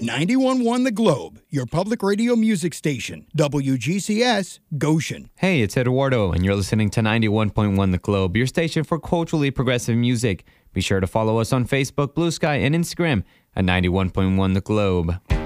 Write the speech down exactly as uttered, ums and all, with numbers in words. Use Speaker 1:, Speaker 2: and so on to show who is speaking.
Speaker 1: ninety-one point one The Globe, your public radio music station. W G C S, Goshen.
Speaker 2: Hey, it's Eduardo, and you're listening to ninety-one point one The Globe, your station for culturally progressive music. Be sure to follow us on Facebook, Blue Sky, and Instagram at ninety-one point one The Globe.